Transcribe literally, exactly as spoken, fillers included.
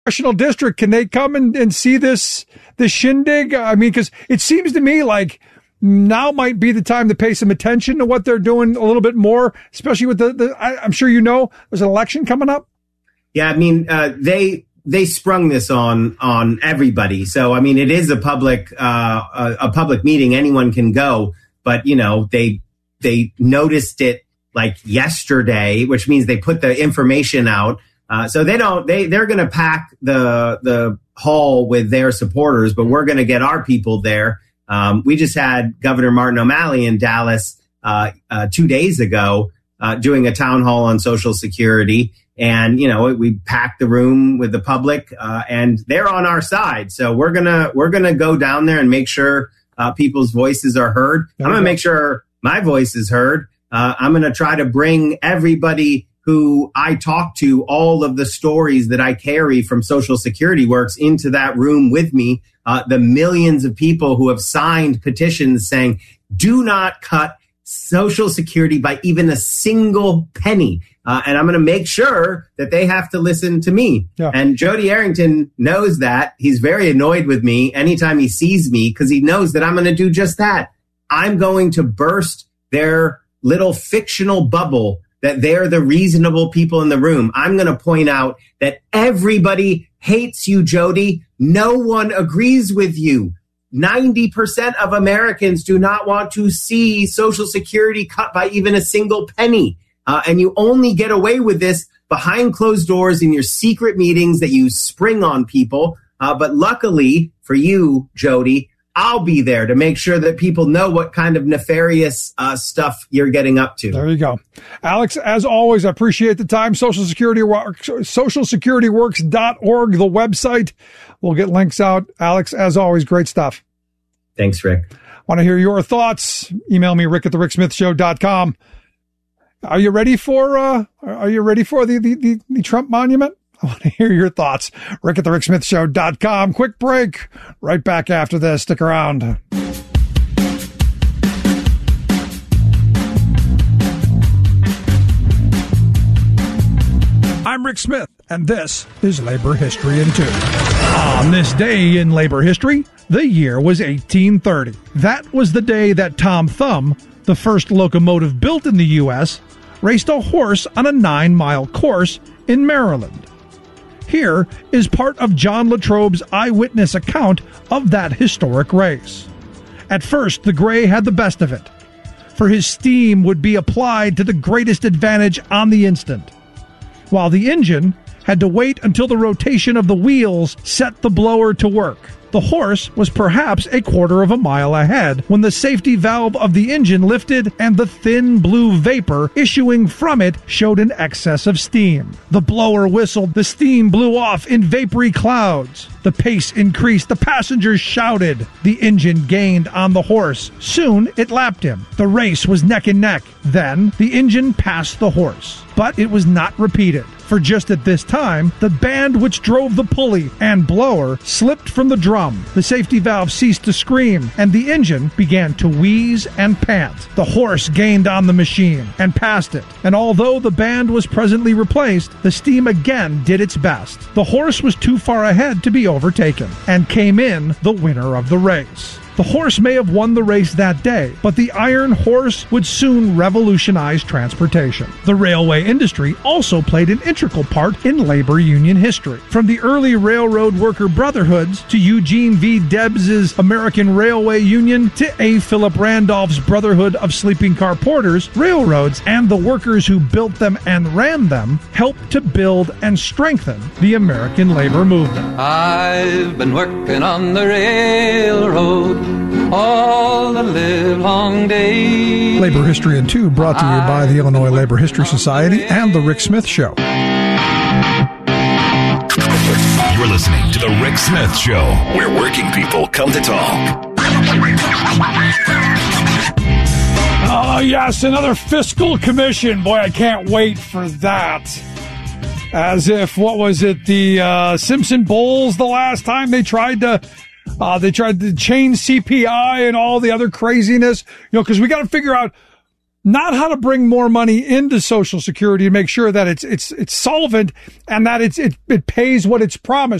congressional district, can they come and, and see this, this shindig? I mean, because it seems to me like now might be the time to pay some attention to what they're doing a little bit more, especially with the, the I, I'm sure you know, there's an election coming up. Yeah, I mean, uh, they they sprung this on on everybody. So, I mean, it is a public uh, a, a public meeting. Anyone can go. But, you know, they they noticed it like yesterday, which means they put the information out. Uh, so they don't they they're going to pack the the hall with their supporters, but we're going to get our people there. Um, we just had Governor Martin O'Malley in Dallas uh, uh, two days ago uh, doing a town hall on Social Security. And, you know, we packed the room with the public uh, and they're on our side. So we're going to we're going to go down there and make sure uh, people's voices are heard. I'm going to make sure my voice is heard. Uh, I'm going to try to bring everybody who I talk to, all of the stories that I carry from Social Security Works into that room with me. Uh, the millions of people who have signed petitions saying, do not cut Social Security by even a single penny. Uh, and I'm going to make sure that they have to listen to me. Yeah. And Jody Arrington knows that. He's very annoyed with me anytime he sees me because he knows that I'm going to do just that. I'm going to burst their little fictional bubble that they're the reasonable people in the room. I'm going to point out that everybody hates you, Jody. No one agrees with you. ninety percent of Americans do not want to see Social Security cut by even a single penny. Uh, and you only get away with this behind closed doors in your secret meetings that you spring on people. Uh, but luckily for you, Jody, I'll be there to make sure that people know what kind of nefarious uh, stuff you're getting up to. There you go. Alex, as always, I appreciate the time. Social Security Works, social security works dot org, the website. We'll get links out. Alex, as always, great stuff. Thanks, Rick. Want to hear your thoughts? Email me, rick at the rick smith show dot com. Are you ready for, uh, are you ready for the, the, the, the Trump monument? I want to hear your thoughts. Rick at the rick smith show dot com. Quick break. Right back after this. Stick around. I'm Rick Smith, and this is Labor History in Two. On this day in labor history, the year was eighteen thirty. That was the day that Tom Thumb, the first locomotive built in the U S, raced a horse on a nine-mile course in Maryland. Here is part of John Latrobe's eyewitness account of that historic race. At first, the gray had the best of it, for his steam would be applied to the greatest advantage on the instant, while the engine had to wait until the rotation of the wheels set the blower to work. The horse was perhaps a quarter of a mile ahead when the safety valve of the engine lifted and the thin blue vapor issuing from it showed an excess of steam. The blower whistled, the steam blew off in vapory clouds. The pace increased, the passengers shouted. The engine gained on the horse. Soon it lapped him. The race was neck and neck. Then the engine passed the horse. But it was not repeated, for just at this time, the band which drove the pulley and blower slipped from the drum. The safety valve ceased to scream, and the engine began to wheeze and pant. The horse gained on the machine and passed it, and although the band was presently replaced, the steam again did its best. The horse was too far ahead to be overtaken, and came in the winner of the race. The horse may have won the race that day, but the iron horse would soon revolutionize transportation. The railway industry also played an integral part in labor union history. From the early railroad worker brotherhoods to Eugene V. Debs's American Railway Union to A. Philip Randolph's Brotherhood of Sleeping Car Porters, railroads and the workers who built them and ran them helped to build and strengthen the American labor movement. I've been working on the railroad all the live long day. Labor History in Two, brought to you by the Illinois Labor History Society and The Rick Smith Show. You're listening to The Rick Smith Show, where working people come to talk. Oh, yes, another fiscal commission. Boy, I can't wait for that. As if, what was it, the uh, Simpson Bowls the last time they tried to... Uh, they tried to change C P I and all the other craziness, you know, because we got to figure out not how to bring more money into Social Security to make sure that it's it's it's solvent and that it's it, it pays what it's promised.